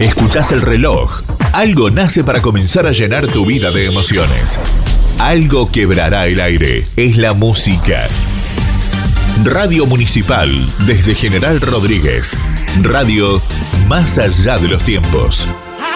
Escuchás el reloj. Algo nace para comenzar a llenar tu vida de emociones. Algo quebrará el aire. Es la música. Radio Municipal, desde General Rodríguez. Radio más allá de los tiempos.